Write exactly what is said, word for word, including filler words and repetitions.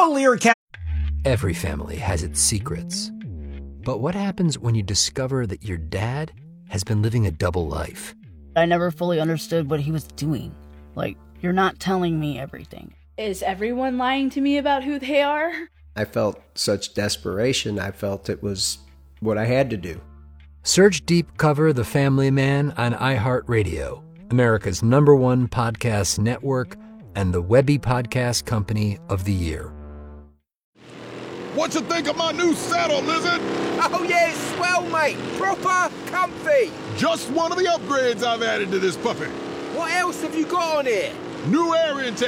Lear County. Every family has its secrets. But what happens when you discover that your dad has been living a double life? I never fully understood what he was doing. Like, you're not telling me everything. Is everyone lying to me about who they are? I felt such desperation. I felt it was what I had to do. Search Deep Cover The Family Man on iHeartRadio, America's number one podcast network and the Webby Podcast Company of the Year. What you think of my new saddle, Lizard? Oh yeah, it's swell, mate. Proper comfy. Just one of the upgrades I've added to this puppy. What else have you got on here? New air intake.